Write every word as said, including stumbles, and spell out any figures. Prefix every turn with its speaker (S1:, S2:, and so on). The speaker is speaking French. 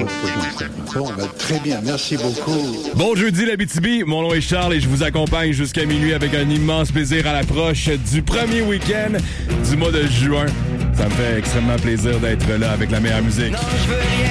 S1: Bon, ben, très bien, merci beaucoup.
S2: Bon jeudi l'Abitibi, mon nom est Charles et je vous accompagne jusqu'à minuit avec un immense plaisir à l'approche du premier week-end du mois de juin. Ça me fait extrêmement plaisir d'être là avec la meilleure musique. Non, je veux rien.